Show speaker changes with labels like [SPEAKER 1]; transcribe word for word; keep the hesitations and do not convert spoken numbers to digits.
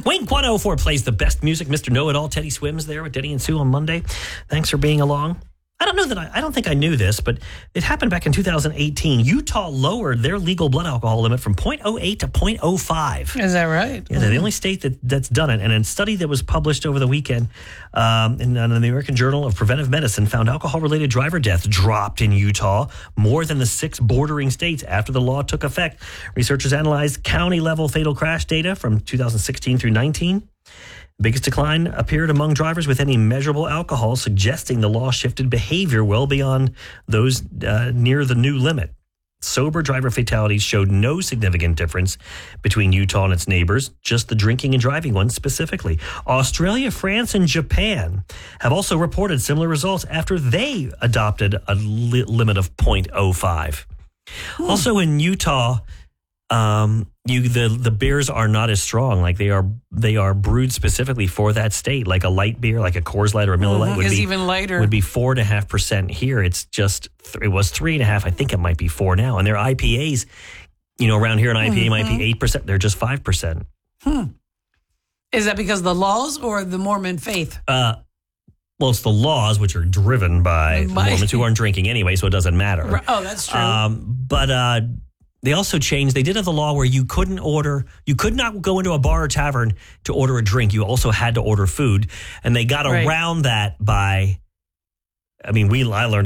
[SPEAKER 1] Wayne one oh four plays the best music. Mister Know-It-All, Teddy Swims there with Denny and Sue on Monday. Thanks for being along. I don't know that I, I don't think I knew this, but it happened back in two thousand eighteen. Utah lowered their legal blood alcohol limit from point oh eight to point oh five.
[SPEAKER 2] Is that right?
[SPEAKER 1] Yeah, they're the only state that, that's done it. And a study that was published over the weekend um, in, in the American Journal of Preventive Medicine found alcohol-related driver deaths dropped in Utah more than the six bordering states after the law took effect. Researchers analyzed county-level fatal crash data from two thousand sixteen through nineteen. Biggest decline appeared among drivers with any measurable alcohol, suggesting the law shifted behavior well beyond those uh, near the new limit. Sober driver fatalities showed no significant difference between Utah and its neighbors, just the drinking and driving ones specifically. Australia, France, and Japan have also reported similar results after they adopted a li- limit of point oh five. Hmm. Also in Utah, Um, you the the beers are not as strong. Like they are they are brewed specifically for that state. Like a light beer, like a Coors Light or a Miller Lite, would
[SPEAKER 2] is
[SPEAKER 1] be
[SPEAKER 2] even lighter.
[SPEAKER 1] Would be four and a half percent here. It's just th- it was three and a half. I think it might be four now. And their I P As, you know, around here an I P A mm-hmm. might be eight percent. They're just five percent.
[SPEAKER 2] Hmm. Is that because of the laws or the Mormon faith?
[SPEAKER 1] Uh. Well, it's the laws, which are driven by, by Mormons who aren't drinking anyway, so it doesn't matter.
[SPEAKER 2] Oh, that's true.
[SPEAKER 1] Um, but uh, they also changed, they did have the law where you couldn't order, you could not go into a bar or tavern to order a drink. You also had to order food. And they got right. around that by, I mean, we I learned